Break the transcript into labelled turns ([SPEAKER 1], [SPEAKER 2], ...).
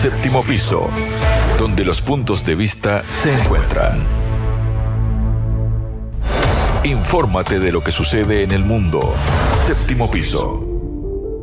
[SPEAKER 1] Séptimo Piso, donde los puntos de vista se encuentran. Infórmate de lo que sucede en el mundo. Séptimo Piso.